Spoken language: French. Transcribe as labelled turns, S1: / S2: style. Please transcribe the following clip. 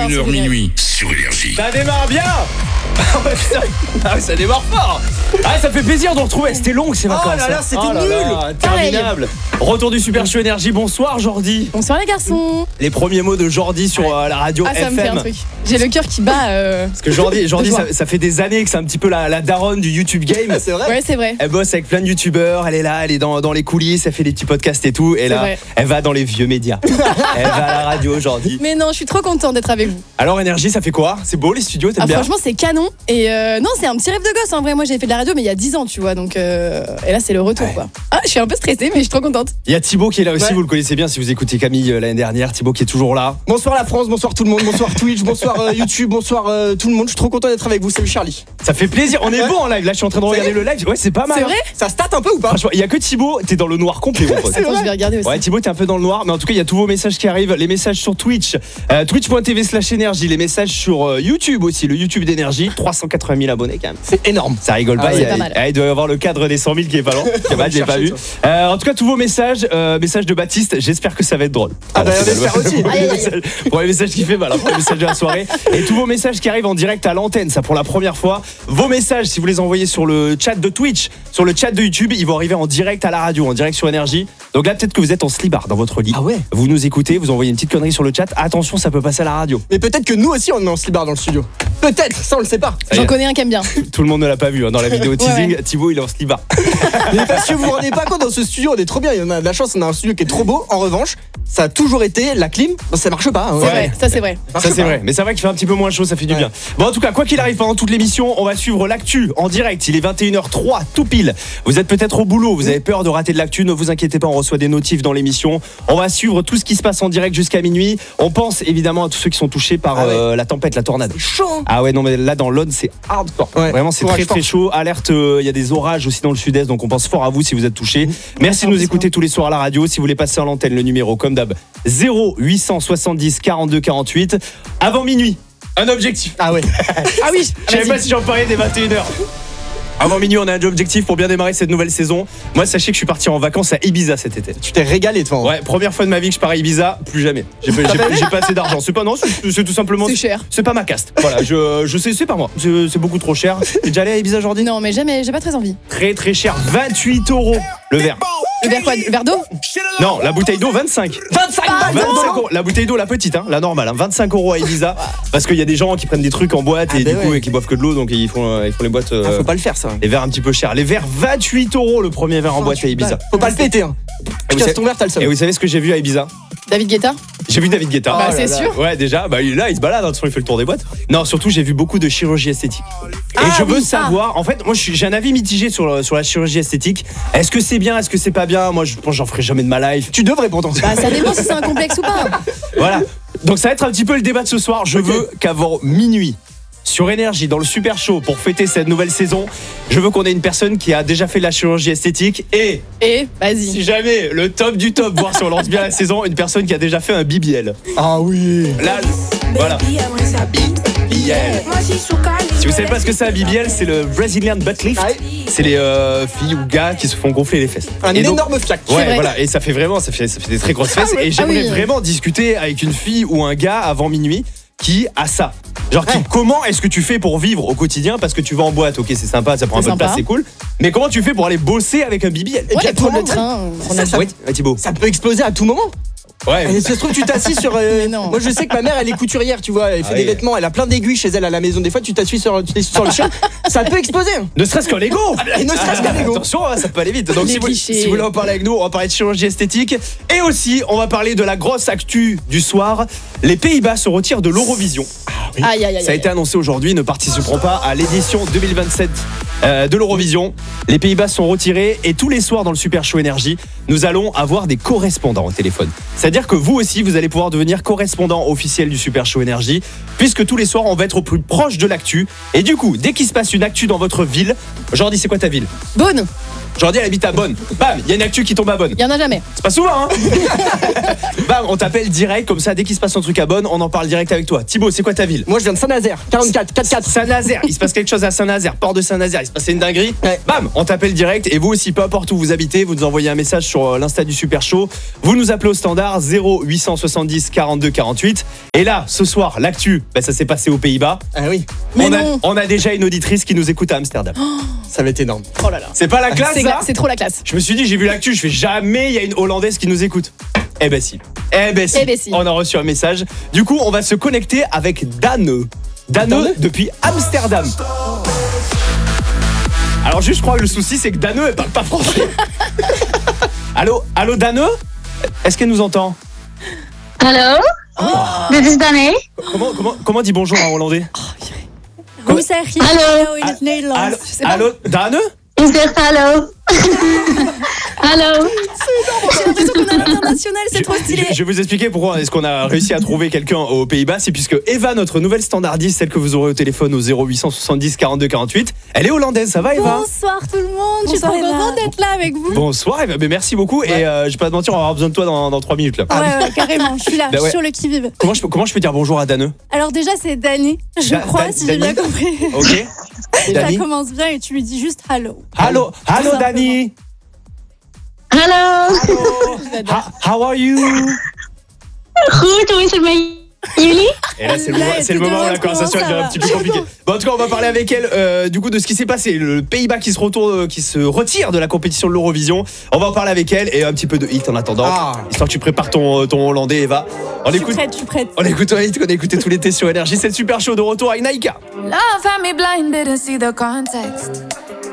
S1: 21h minuit sur Énergie.
S2: Ça démarre bien. Ça démarre fort. Ça fait plaisir de retrouver. C'était long ces vacances.
S3: Oh là là, c'était nul.
S2: Interminable. Retour du Super Show Énergie. Bonsoir Jordi.
S4: Bonsoir les garçons.
S2: Les premiers mots de Jordi sur la radio FM.
S4: Ça me fait un truc. J'ai le cœur qui bat.
S2: Parce que Jordi ça fait des années que c'est un petit peu la daronne du YouTube game.
S3: C'est vrai.
S4: Ouais, c'est vrai.
S2: Elle bosse avec plein de youtubeurs, elle est là, elle est dans les coulisses, elle fait des petits podcasts et tout. Et là,
S4: vrai.
S2: elle va dans les vieux médias. Elle va à la radio Jordi.
S4: Mais non, je suis trop contente d'être avec vous.
S2: Alors Énergie, ça fait quoi? C'est beau les studios, t'aimes bien?
S4: Franchement, c'est canon. Et non, c'est un petit rêve de gosse en vrai. Moi, j'ai fait de la radio, mais il y a 10 ans, tu vois. Donc, et là, c'est le retour, quoi. Je suis un peu stressée, mais je suis trop contente.
S2: Il y a Thibaut qui est là aussi,
S3: Ouais.
S2: vous le connaissez bien si vous écoutez Camille l'année dernière. Thibaut qui est toujours là.
S3: Bonsoir la France, bonsoir tout le monde, bonsoir Twitch, bonsoir YouTube, bonsoir tout le monde. Je suis trop content d'être avec vous. Salut Charlie.
S2: Ça fait plaisir, on est bon en live. Là, je suis en train de regarder le live. Ouais, c'est pas mal.
S4: C'est
S2: hein.
S4: vrai?
S3: Ça se tâte un peu ou pas?
S2: Franchement, il y a que Thibaut, t'es dans le noir complet, mon pote.
S4: Attends, je vais regarder aussi.
S2: Ouais, Thibaut, t'es un peu dans le noir, mais en tout cas, il y a tous vos messages qui arrivent. Les messages sur Twitch, twitch.tv/énergie. Les messages sur YouTube aussi, le YouTube d'énergie. 380 000 abonnés quand même.
S3: C'est énorme.
S2: Ça rigole pas,
S4: c'est pas mal.
S2: Il doit y avoir le cadre des 100 000 qui est pas loin. Je l'ai pas vu. En tout cas, tous vos messages, message de Baptiste, j'espère que ça va être drôle.
S3: On espère aussi.
S2: Pour les messages qui fait mal, pour les messages de la soirée. Et tous vos messages qui arrivent en direct à l'antenne, ça pour la première fois. Vos messages, si vous les envoyez sur le chat de Twitch, sur le chat de YouTube, ils vont arriver en direct à la radio, en direct sur Énergie. Donc là, peut-être que vous êtes en slibard dans votre lit.
S3: Ah ouais.
S2: Vous nous écoutez, vous envoyez une petite connerie sur le chat. Attention, ça peut passer à la radio.
S3: Mais peut-être que nous aussi on est en slibard dans le studio. Peut-être, ça on le sait pas.
S4: J'en connais un qui aime bien.
S2: Tout le monde ne l'a pas vu hein, dans la vidéo teasing.
S4: Ouais.
S2: Thibaut, il est en slibard.
S3: Mais parce que vous vous rendez pas compte, dans ce studio on est trop bien. Il y en a de la chance, on a un studio qui est trop beau. En revanche, ça a toujours été la clim. Ça marche pas. Hein,
S4: C'est
S3: ouais.
S4: vrai, ça c'est vrai.
S2: Ça c'est vrai, mais c'est vrai qu'il fait un petit peu moins chaud, ça fait du
S3: Ouais.
S2: bien. Bon en tout cas, quoi qu'il arrive pendant toute l'émission, on va suivre l'actu en direct. Il est 21h03 tout pile. Vous êtes peut-être au boulot, vous avez peur de rater de l'actu, ne vous inquiétez pas, on reçoit des notifs dans l'émission. On va suivre tout ce qui se passe en direct jusqu'à minuit. On pense évidemment à tous ceux qui sont touchés par la tempête, la tornade.
S3: Chaud.
S2: Ah ouais non mais là dans l'Aude c'est hardcore.
S3: Ouais.
S2: Vraiment c'est
S3: Courage
S2: très
S3: fort.
S2: chaud. Alerte, il y a des orages aussi dans le sud-est, donc on pense fort à vous si vous êtes touchés. Merci de nous écouter tous les soirs à la radio. Si vous voulez passer à l'antenne, le numéro comme d'hab 0870 42 48 avant minuit. Un objectif.
S3: Ah ouais.
S4: Ah oui.
S2: Je savais pas si j'en parlais des 21h. Avant minuit, on a un objectif pour bien démarrer cette nouvelle saison. Moi, sachez que je suis parti en vacances à Ibiza cet été.
S3: Tu t'es régalé toi.
S2: Ouais, première fois de ma vie que je pars à Ibiza, plus jamais. J'ai pas assez d'argent. C'est pas non, c'est tout simplement.
S4: C'est cher.
S2: C'est pas ma caste. Voilà, je sais, c'est pas moi. C'est beaucoup trop cher. T'es déjà allé à Ibiza, Jordi?
S4: Non, mais jamais, j'ai pas très envie.
S2: Très très cher, 28 € le verre.
S4: Le verre quoi? Le verre d'eau?
S2: Non, la bouteille d'eau 25.
S3: 25 balles.
S2: 25 €. La bouteille d'eau, la petite, hein, la normale, hein, 25 € à Ibiza. Parce qu'il y a des gens qui prennent des trucs en boîte et
S3: bah
S2: du coup
S3: ouais.
S2: et qui boivent que de l'eau, donc ils font les boîtes.
S3: Faut pas le faire ça.
S2: Les verres un petit peu chers. Les verres 28 € le premier verre en boîte à Ibiza.
S3: Faut pas le péter. Hein. Tu casses ton verre, t'as le seum.
S2: Et vous savez ce que j'ai vu à Ibiza?
S4: David Guetta?
S2: J'ai vu David Guetta.
S4: Bah,
S3: Oh
S4: c'est
S3: là là.
S4: sûr.
S2: Ouais, déjà, bah, il est là, il se balade, de toute façon, il fait le tour des boîtes. Non, surtout, j'ai vu beaucoup de chirurgie esthétique. Et je veux savoir, en fait, moi, j'ai un avis mitigé sur la chirurgie esthétique. Est-ce que c'est bien, est-ce que c'est pas bien? Moi, je pense que j'en ferai jamais de ma life.
S3: Tu devrais pourtant.
S4: Bah, ça dépend si c'est un complexe ou pas.
S2: Voilà. Donc, ça va être un petit peu le débat de ce soir. Je veux qu'avant minuit, sur Énergie, dans le Super Show, pour fêter cette nouvelle saison, je veux qu'on ait une personne qui a déjà fait de la chirurgie esthétique et,
S4: Et vas-y.
S2: si jamais, le top du top, voir si on lance bien la saison, une personne qui a déjà fait un BBL.
S3: Ah oui.
S2: Là, voilà. BBL. Si vous savez pas ce que c'est un BBL, c'est le Brazilian Butt Lift.
S3: Ouais.
S2: C'est les filles ou gars qui se font gonfler les fesses.
S3: Un
S2: Et donc-
S3: énorme fiac.
S2: Ouais,
S4: vrai.
S2: voilà, et ça fait des très grosses fesses. Et j'aimerais
S4: oui.
S2: vraiment discuter avec une fille ou un gars avant minuit qui a ça. Genre, comment est-ce que tu fais pour vivre au quotidien? Parce que tu vas en boîte, ok, c'est sympa, ça prend un peu de
S4: sympa.
S2: place, c'est cool. Mais comment tu fais pour aller bosser avec un BBL?
S3: Et puis à
S4: Ouais,
S3: tout
S4: prendre le
S3: moment,
S4: train. prendre l'avion.
S2: Oui, Thibaut.
S3: ça peut exploser à tout moment.
S2: Ouais.
S3: Et ça se trouve, tu t'assis sur.
S4: Mais non.
S3: Moi, je sais que ma mère, elle est couturière, tu vois. Elle fait
S2: Ah
S3: des
S2: oui.
S3: vêtements, elle a plein d'aiguilles chez elle à la maison. Des fois, tu t'assis sur le chien. Ça peut exploser.
S2: Ne serait-ce qu'un Lego.
S3: Et ne serait-ce qu'un Lego.
S2: Attention, ça peut aller vite. Donc
S4: Les
S2: si
S4: clichés.
S2: vous voulez en parler avec nous, on va parler de chirurgie esthétique. Et aussi, on va parler de la grosse actu du soir. Les Pays-Bas se retirent de l'Eurovision.
S4: Aïe, aïe, aïe.
S2: Ça a été annoncé aujourd'hui, ne participeront pas à l'édition 2027 de l'Eurovision. Les Pays-Bas sont retirés et tous les soirs dans le Super Show Énergie, nous allons avoir des correspondants au téléphone. C'est-à-dire que vous aussi, vous allez pouvoir devenir correspondant officiel du Super Show Énergie, puisque tous les soirs, on va être au plus proche de l'actu. Et du coup, dès qu'il se passe une actu dans votre ville, Jordi, c'est quoi ta ville?
S4: Bonne.
S2: Jordi, elle habite à Bonn. Bam, il y a une actu qui tombe à Bonn.
S4: Il y en a jamais.
S2: C'est pas souvent, hein. Bam, bam, on t'appelle direct, comme ça, dès qu'il se passe un truc à Bonn, on en parle direct avec toi. Thibaut, c'est quoi ta ville?
S3: Moi je viens de Saint-Nazaire, 44, 4-4.
S2: Saint-Nazaire, il se passe quelque chose à Saint-Nazaire, port de Saint-Nazaire, il se passait une dinguerie.
S3: Ouais.
S2: Bam, on t'appelle direct et vous aussi, peu importe où vous habitez, vous nous envoyez un message sur l'Insta du Super Show. Vous nous appelez au standard 0870 42 48. Et là, ce soir, l'actu, ça s'est passé aux Pays-Bas.
S3: Ah oui,
S4: Mais non.
S2: On a déjà une auditrice qui nous écoute à Amsterdam.
S3: ça va être énorme.
S4: Oh là là.
S2: C'est pas la classe, ça?
S4: C'est trop la classe.
S2: Je me suis dit, j'ai vu l'actu, je fais jamais, il y a une Hollandaise qui nous écoute. Eh ben si. On a reçu un message. Du coup, on va se connecter avec Dane. Dane depuis Amsterdam. Alors juste, je crois que le souci, c'est que Dane, elle parle pas français. Allô Dane? Est-ce qu'elle nous entend?
S5: Hallo, dit is Dane.
S2: Comment dit bonjour en hollandais?
S4: Hoe zeg je
S5: Hallo.
S4: in het Nederlands? Je sais pas.
S2: Allô Dane?
S5: Ik zeg hallo. Hallo.
S4: J'ai l'impression qu'on est à l'international, c'est trop stylé.
S2: Je vais vous expliquer pourquoi est-ce qu'on a réussi à trouver quelqu'un aux Pays-Bas. C'est puisque Eva, notre nouvelle standardiste, celle que vous aurez au téléphone au 0870 42 48, elle est hollandaise. Ça va, Eva?
S6: Bonsoir tout le monde, je suis
S4: Bonsoir,
S6: trop
S4: Eva.
S6: contente d'être là avec vous.
S2: Bonsoir, Eva. Mais merci beaucoup. Et je vais pas te mentir, on va avoir besoin de toi dans 3 minutes là.
S6: Ouais, carrément, je suis là,
S2: Bah ouais.
S6: sur le qui-vive.
S2: Comment je peux dire bonjour à Dane?
S6: Alors déjà c'est Dani, je crois, si j'ai bien
S2: Dani.
S6: compris.
S2: Ok.
S6: Ça
S2: Dani.
S6: commence bien et tu lui dis juste hello.
S2: Allô Dani.
S5: Hallo.
S2: How are you?
S5: Goed, hoe is het met jullie?
S2: Et là, c'est le moment où la conversation devient un petit peu compliquée. Bon, en tout cas, on va parler avec elle du coup de ce qui s'est passé. Le Pays-Bas qui se retire de la compétition de l'Eurovision. On va en parler avec elle et un petit peu de hit en attendant. Histoire que tu prépares ton hollandais, Eva.
S6: Je suis prête.
S2: On écoute un hit qu'on a écouté tout l'été sur Énergie. C'est le Super Show de retour avec Naïka.
S7: Love had me blinded and see the context.